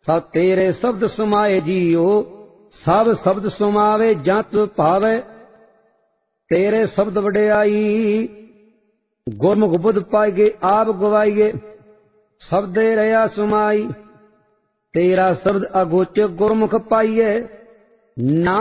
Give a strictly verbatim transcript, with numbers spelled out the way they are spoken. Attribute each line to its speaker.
Speaker 1: ਸਭ ਤੇਰੇ ਸ਼ਬਦ ਸੁਮਾਏ ਜੀਓ, ਸਭ ਸ਼ਬਦ ਸੁਮਾਵੇ ਜੰਤ ਭਾਵੇ। ਤੇਰੇ ਸ਼ਬਦ ਵਡਿਆਈ, ਗੁਰਮੁਖ ਬੁੱਧ ਪਾਈਏ ਆਪ ਗਵਾਈਏ। ਸ਼ਬਦੇ ਰਿਆ ਸੁਮਾਈ, ਤੇਰਾ ਸ਼ਬਦ ਅਗੋਚਰ ਗੁਰਮੁਖ ਪਾਈਏ। ਨਾ